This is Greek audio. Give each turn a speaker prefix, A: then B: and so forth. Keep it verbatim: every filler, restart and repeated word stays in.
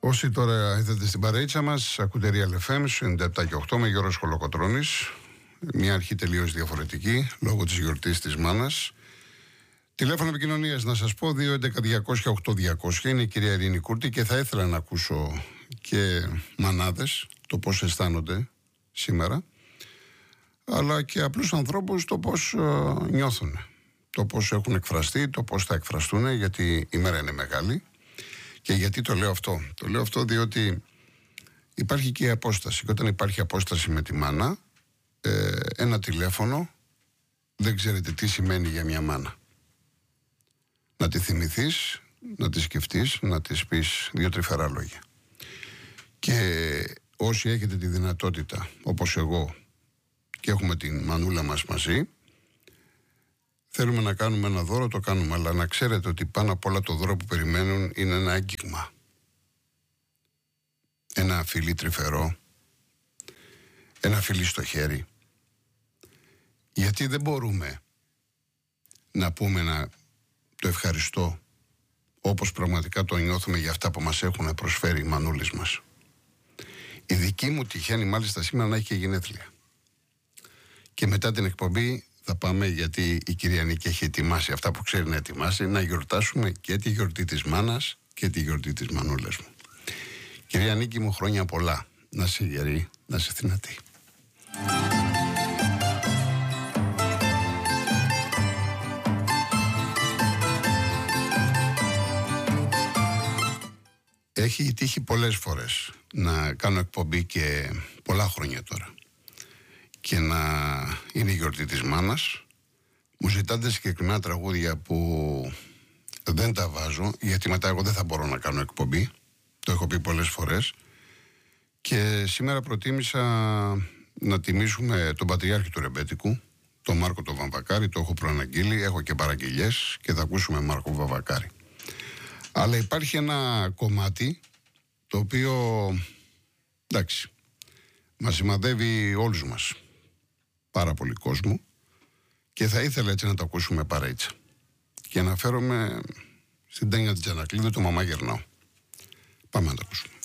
A: Όσοι τώρα είδατε στην παρέιτσα μας, ακούτε Real εφ εμ ενενήντα επτά και οκτώ με Γιώργο Χολοκοτρώνης. Μια αρχή τελείως διαφορετική λόγω της γιορτής της μάνας. Τηλέφωνο επικοινωνίας να σας πω δύο έντεκα διακόσια οκτώ διακόσια. Είναι η κυρία Ειρήνη Κούρτη και θα ήθελα να ακούσω και μανάδες το πώς αισθάνονται σήμερα, αλλά και απλούς ανθρώπους το πώς uh, νιώθουν, το πώς έχουν εκφραστεί, το πώς θα εκφραστούν, γιατί η μέρα είναι μεγάλη. Και γιατί το λέω αυτό? Το λέω αυτό διότι υπάρχει και η απόσταση. Και όταν υπάρχει απόσταση με τη μάνα, ε, ένα τηλέφωνο δεν ξέρετε τι σημαίνει για μια μάνα. Να τη θυμηθείς, να τη σκεφτείς, να της πεις δύο τρυφερά λόγια. Και όσοι έχετε τη δυνατότητα, όπως εγώ, και έχουμε την μανούλα μας μαζί, θέλουμε να κάνουμε ένα δώρο, το κάνουμε. Αλλά να ξέρετε ότι πάνω απ' όλα το δώρο που περιμένουν είναι ένα άγγιγμα. Ένα φιλί τρυφερό. Ένα φιλί στο χέρι. Γιατί δεν μπορούμε να πούμε να το ευχαριστώ όπως πραγματικά το νιώθουμε για αυτά που μας έχουν προσφέρει οι μανούλες μας. Η δική μου τυχαίνει μάλιστα σήμερα να έχει και γενέθλια. Και μετά την εκπομπή θα πάμε, γιατί η κυρία Νίκη έχει ετοιμάσει αυτά που ξέρει να ετοιμάσει, να γιορτάσουμε και τη γιορτή της μάνας και τη γιορτή της μανούλας μου. Κυρία Νίκη μου, χρόνια πολλά. Να είσαι γερή, να είσαι δυνατή. Έχει τύχει πολλές φορές να κάνω εκπομπή και πολλά χρόνια τώρα και να είναι η γιορτή της μάνας. Μου ζητάτε συγκεκριμένα τραγούδια που δεν τα βάζω, γιατί μετά εγώ δεν θα μπορώ να κάνω εκπομπή. Το έχω πει πολλές φορές. Και σήμερα προτίμησα να τιμήσουμε τον Πατριάρχη του Ρεμπέτικου, τον Μάρκο τον Βαμβακάρη. Το έχω προαναγγείλει, έχω και παραγγελιές και θα ακούσουμε Μάρκο Βαμβακάρη. Αλλά υπάρχει ένα κομμάτι το οποίο, εντάξει, μας σημαδεύει όλους μας, πάρα πολύ κόσμο, και θα ήθελα έτσι να το ακούσουμε παρέιτσα. Και αναφέρομαι στην Τένια Τζανακλίδου, το Μαμά Γερνάω. Πάμε να το ακούσουμε.